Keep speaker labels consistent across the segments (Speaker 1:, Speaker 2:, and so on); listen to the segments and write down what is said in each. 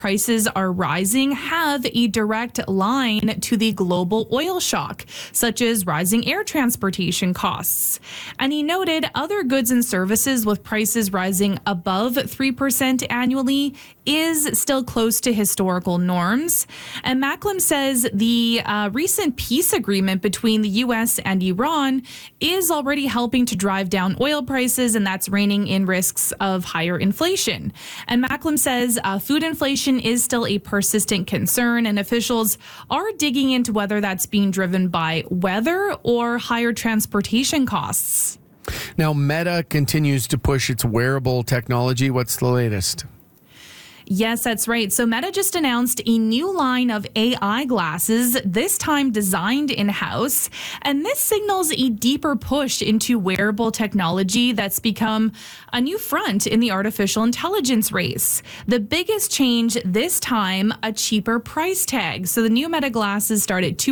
Speaker 1: prices are rising have a direct line to the global oil shock, such as rising air transportation costs. And he noted other goods and services with prices rising above 3% annually is still close to historical norms. And Macklem says the recent peace agreement between the U.S. and Iran is already helping to drive down oil prices, and that's reining in risks of higher inflation. And Macklem says food inflation is still a persistent concern, and officials are digging into whether that's being driven by weather or higher transportation costs.
Speaker 2: Now, Meta continues to push its wearable technology. What's the latest?
Speaker 1: Yes, that's right. So Meta just announced a new line of AI glasses, this time designed in-house. And this signals a deeper push into wearable technology that's become a new front in the artificial intelligence race. The biggest change this time, a cheaper price tag. So the new Meta glasses start at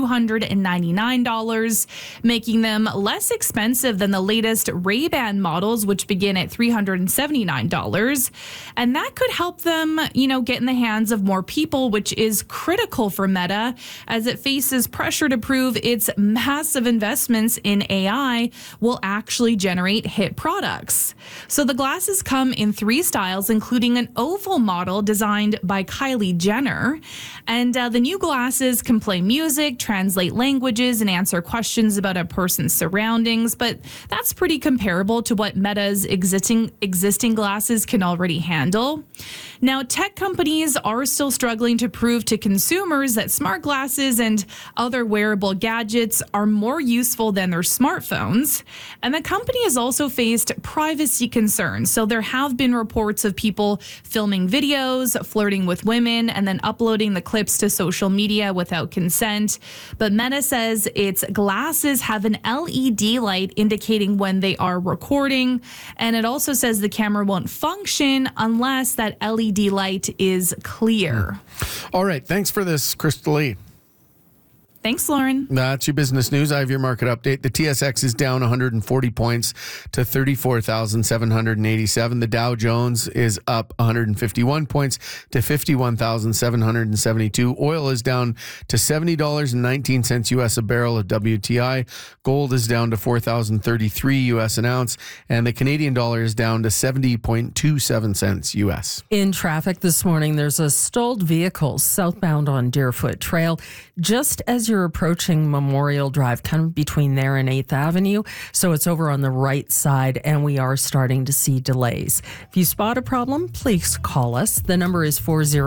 Speaker 1: $299, making them less expensive than the latest Ray-Ban models, which begin at $379. And that could help them get in the hands of more people, which is critical for Meta as it faces pressure to prove its massive investments in AI will actually generate hit products. So the glasses come in 3 styles, including an oval model designed by Kylie Jenner. And the new glasses can play music, translate languages, and answer questions about a person's surroundings. But that's pretty comparable to what Meta's existing glasses can already handle. Now, tech companies are still struggling to prove to consumers that smart glasses and other wearable gadgets are more useful than their smartphones. And the company has also faced privacy concerns. So there have been reports of people filming videos, flirting with women, and then uploading the clips to social media without consent. But Meta says its glasses have an LED light indicating when they are recording. And it also says the camera won't function unless that LED light is clear.
Speaker 2: All right. Thanks for this, Crystal Lee.
Speaker 1: Thanks, Lauren.
Speaker 2: That's your business news. I have your market update. The TSX is down 140 points to 34,787. The Dow Jones is up 151 points to 51,772. Oil is down to $70.19 US a barrel of WTI. Gold is down to 4,033 US an ounce. And the Canadian dollar is down to 70.27 cents US.
Speaker 3: In traffic this morning, there's a stalled vehicle southbound on Deerfoot Trail, just as you're approaching Memorial Drive, kind of between there and 8th Avenue. So it's over on the right side, and we are starting to see delays. If you spot a problem, please call us. The number is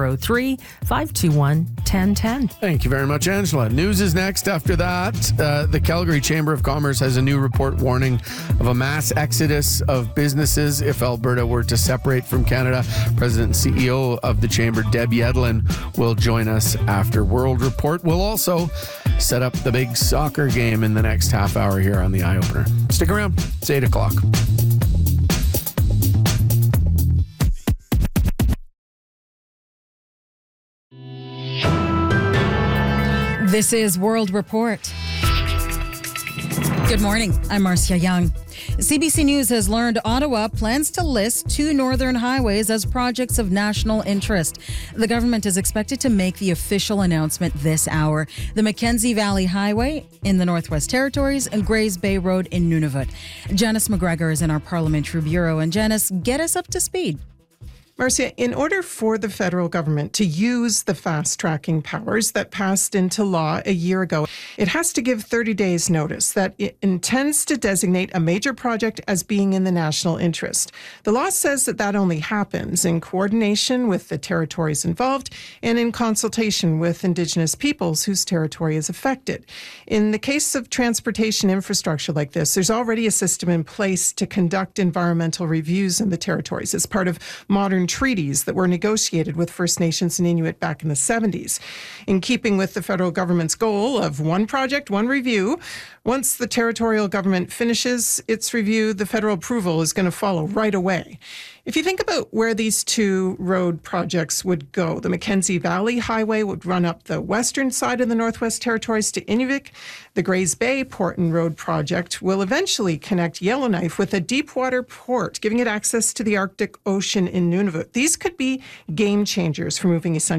Speaker 3: 403-521-1010.
Speaker 2: Thank you very much, Angela. News is next. After that, the Calgary Chamber of Commerce has a new report warning of a mass exodus of businesses if Alberta were to separate from Canada. President and CEO of the Chamber, Deb Yedlin, will join us after World Report. We'll also set up the big soccer game in the next half hour here on the Eye Opener. Stick around. It's 8 o'clock.
Speaker 4: This is World Report. Good morning. I'm Marcia Young. CBC News has learned Ottawa plans to list 2 northern highways as projects of national interest. The government is expected to make the official announcement this hour. The Mackenzie Valley Highway in the Northwest Territories and Grays Bay Road in Nunavut. Janice McGregor is in our Parliamentary Bureau. And Janice, get us up to speed.
Speaker 5: Marcia, in order for the federal government to use the fast-tracking powers that passed into law a year ago, it has to give 30 days notice that it intends to designate a major project as being in the national interest. The law says that that only happens in coordination with the territories involved and in consultation with Indigenous peoples whose territory is affected. In the case of transportation infrastructure like this, there's already a system in place to conduct environmental reviews in the territories as part of modern treaties that were negotiated with First Nations and Inuit back in the 70s. In keeping with the federal government's goal of one project, one review, once the territorial government finishes its review, the federal approval is going to follow right away. If you think about where these 2 road projects would go, the Mackenzie Valley Highway would run up the western side of the Northwest Territories to Inuvik. The Grays Bay Port and Road project will eventually connect Yellowknife with a deepwater port, giving it access to the Arctic Ocean in Nunavut. These could be game changers for moving essential